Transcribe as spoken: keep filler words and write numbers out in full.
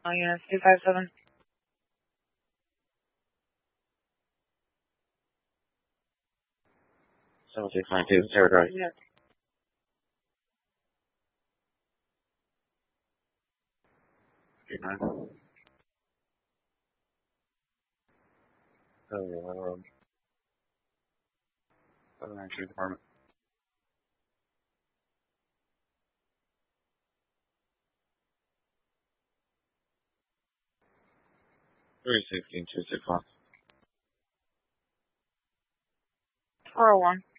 Oh, yes, two five seven. seven six nine two, territory. Yes. Eight nine. Oh, um, seven nine two department. Three sixteen two six one. four oh one.